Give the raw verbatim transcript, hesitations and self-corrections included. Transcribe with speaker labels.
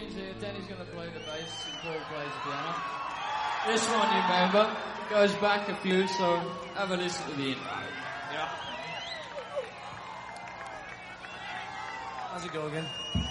Speaker 1: tunes here. Danny's going to play the bass and Paul plays the piano. This one, you remember, goes back a few, so have a listen to the intro.
Speaker 2: Yeah. How's it go again?